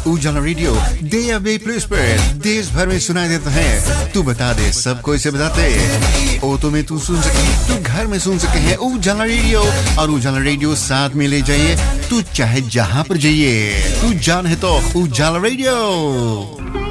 उजाला radio DAB+ पर देश भर में सुनाई देता है। तू बता दे, सबको इसे बताते। ऑटो में तू सुन सके, तू घर में सुन सके है उजाला रेडियो, और उजाला रेडियो साथ में ले जाइए। तू चाहे जहां पर जाइए, तू जान है तो उजाला रेडियो।